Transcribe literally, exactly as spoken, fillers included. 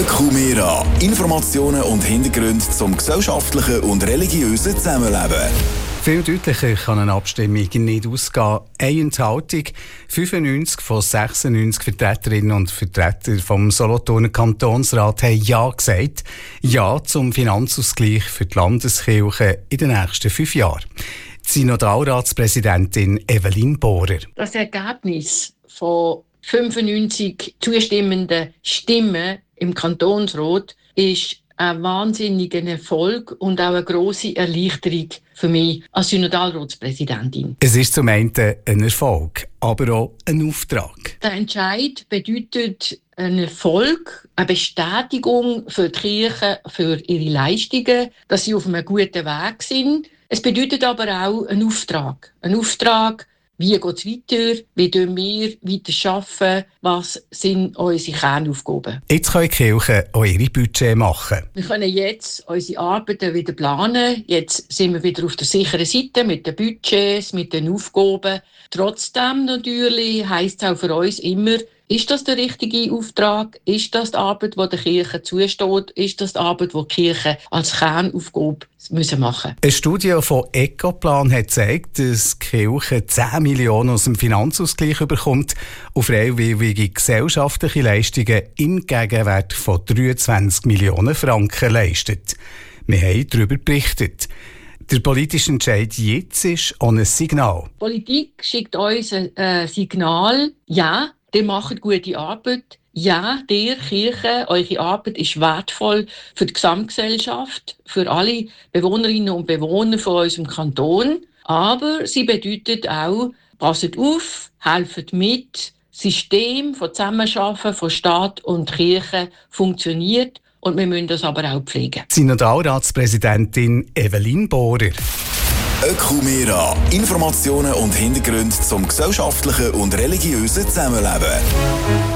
Ökumera. Informationen und Hintergründe zum gesellschaftlichen und religiösen Zusammenleben. Viel deutlicher kann eine Abstimmung nicht ausgehen. Eine Enthaltung. fünfundneunzig von sechsundneunzig Vertreterinnen und Vertretern vom Solothurner Kantonsrat haben Ja gesagt. Ja zum Finanzausgleich für die Landeskirche in den nächsten fünf Jahren. Die Synodalratspräsidentin Evelyn Bohrer. Das Ergebnis von fünfundneunzig zustimmenden Stimmen im Kantonsrat ist ein wahnsinniger Erfolg und auch eine grosse Erleichterung für mich als Synodalratspräsidentin. Es ist zum einen ein Erfolg, aber auch ein Auftrag. Der Entscheid bedeutet einen Erfolg, eine Bestätigung für die Kirche, für ihre Leistungen, dass sie auf einem guten Weg sind. Es bedeutet aber auch einen Auftrag. Ein Auftrag, wie geht es weiter, wie tun wir weiter arbeiten, was sind unsere Kernaufgaben. Jetzt können die Kirchen auch ihre Budget machen. Wir können jetzt unsere Arbeiten wieder planen. Jetzt sind wir wieder auf der sicheren Seite mit den Budgets, mit den Aufgaben. Trotzdem natürlich heisst es auch für uns immer, ist das der richtige Auftrag? Ist das die Arbeit, die der Kirche zusteht? Ist das die Arbeit, die die Kirche als Kernaufgabe müssen machen müssen? Eine Studie von Ecoplan hat gezeigt, dass die Kirche zehn Millionen aus dem Finanzausgleich bekommt und freiwillige gesellschaftliche Leistungen im Gegenwert von dreiundzwanzig Millionen Franken leistet. Wir haben darüber berichtet. Der politische Entscheid jetzt ist auch ein Signal. Die Politik schickt uns ein äh, Signal, ja, ihr macht gute Arbeit. Ja, ihr Kirche, eure Arbeit ist wertvoll für die Gesamtgesellschaft, für alle Bewohnerinnen und Bewohner von unserem Kanton. Aber sie bedeutet auch, passet auf, helft mit, das System von Zusammenarbeiten von Staat und Kirche funktioniert und wir müssen das aber auch pflegen. Synodalratspräsidentin Evelyn Bohrer. Ökumera. Informationen und Hintergründe zum gesellschaftlichen und religiösen Zusammenleben.